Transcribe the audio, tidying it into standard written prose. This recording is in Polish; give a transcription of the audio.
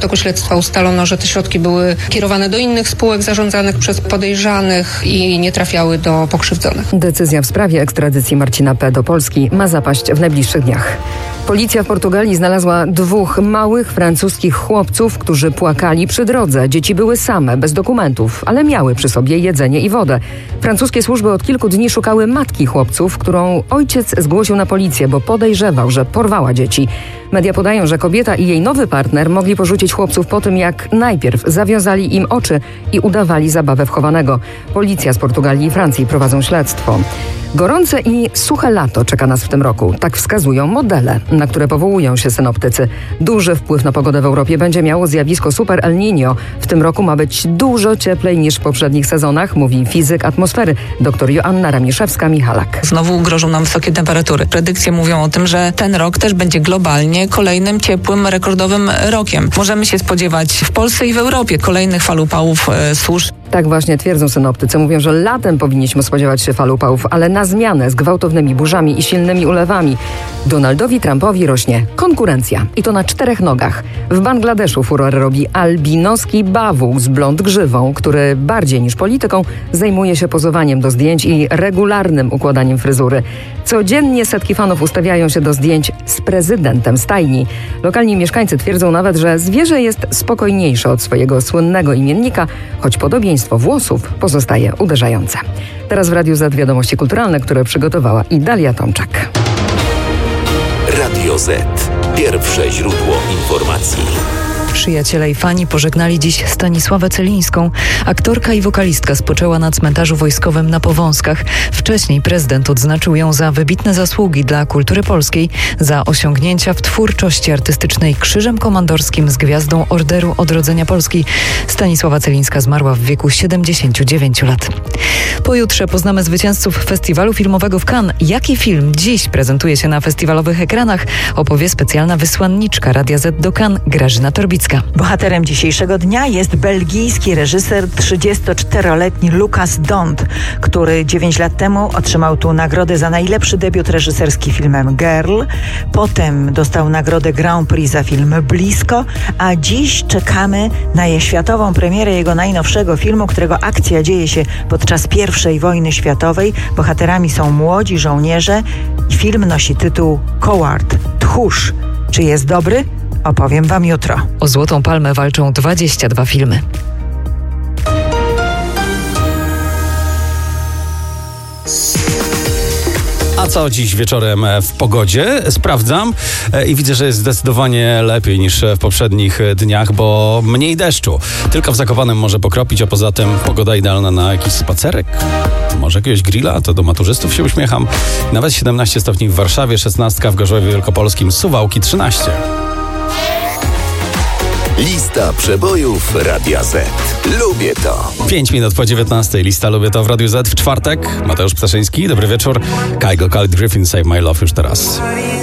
toku śledztwa ustalono, że te środki były kierowane do innych spółek zarządzanych przez podejrzanych i nie trafiały do pokrzywdzonych. Decyzja w sprawie ekstradycji Marcina P. do Polski ma zapaść w najbliższych dniach. Policja w Portugalii znalazła 2 małych francuskich chłopców, którzy płakali przy drodze. Dzieci były same, bez dokumentów, ale miały przy sobie jedzenie i wodę. Francuskie służby od kilku dni szukały matki chłopców, którą ojciec zgłosił na policję, bo podejrzewał, że porwała dzieci. Media podają, że kobieta i jej nowy partner mogli porzucić chłopców po tym, jak najpierw zawiązali im oczy i udawali zabawę wchowanego. Policja z Portugalii i Francji prowadzą śledztwo. Gorące i suche lato czeka nas w tym roku. Tak wskazują modele, na które powołują się synoptycy. Duży wpływ na pogodę w Europie będzie miało zjawisko Super El Niño. W tym roku ma być dużo cieplej niż w poprzednich sezonach, mówi fizyk atmosfery dr Joanna Ramiszewska-Michalak. Znowu grożą nam wysokie temperatury. Predykcje mówią o tym, że ten rok też będzie globalnie kolejnym ciepłym, rekordowym rokiem. Możemy się spodziewać w Polsce i w Europie kolejnych fal upałów, susz. Tak właśnie twierdzą synoptycy. Mówią, że latem powinniśmy spodziewać się fal upałów, ale na zmianę z gwałtownymi burzami i silnymi ulewami Donaldowi Trumpowi rośnie konkurencja. I to na 4 nogach. W Bangladeszu furorę robi albinoski bawół z blond grzywą, który bardziej niż polityką zajmuje się pozowaniem do zdjęć i regularnym układaniem fryzury. Codziennie setki fanów ustawiają się do zdjęć z prezydentem stajni. Lokalni mieszkańcy twierdzą nawet, że zwierzę jest spokojniejsze od swojego słynnego imiennika, choć podobieństwo włosów pozostaje uderzające. Teraz w Radiu Z wiadomości kulturalne, które przygotowała Dalia Tomczak. Radio Z. Pierwsze źródło informacji. Przyjaciele i fani pożegnali dziś Stanisławę Celińską. Aktorka i wokalistka spoczęła na cmentarzu wojskowym na Powązkach. Wcześniej prezydent odznaczył ją za wybitne zasługi dla kultury polskiej, za osiągnięcia w twórczości artystycznej Krzyżem Komandorskim z Gwiazdą Orderu Odrodzenia Polski. Stanisława Celińska zmarła w wieku 79 lat. Pojutrze poznamy zwycięzców festiwalu filmowego w Cannes. Jaki film dziś prezentuje się na festiwalowych ekranach, opowie specjalna wysłanniczka Radia Z do Cannes Grażyna Torbicka. Bohaterem dzisiejszego dnia jest belgijski reżyser 34-letni Lucas Dont, który 9 lat temu otrzymał tu nagrodę za najlepszy debiut reżyserski filmem Girl. Potem dostał nagrodę Grand Prix za film Blisko, a dziś czekamy na światową premierę jego najnowszego filmu, którego akcja dzieje się podczas I wojny światowej. Bohaterami są młodzi żołnierze. Film nosi tytuł Coward, Tchórz. Czy jest dobry? Opowiem wam jutro. O Złotą Palmę walczą 22 filmy. A co dziś wieczorem w pogodzie? Sprawdzam i widzę, że jest zdecydowanie lepiej niż w poprzednich dniach, bo mniej deszczu. Tylko w Zakopanem może pokropić, a poza tym pogoda idealna na jakiś spacerek. Może jakiegoś grilla, to do maturzystów się uśmiecham. Nawet 17 stopni w Warszawie, 16 w Gorzowie Wielkopolskim, Suwałki 13. Lista przebojów Radia Z. Lubię to. 5 minut po 19. Lista Lubię to w Radiu Z w czwartek. Mateusz Ptaszyński, dobry wieczór. Kygo, Khalid Griffin, Save My Love już teraz.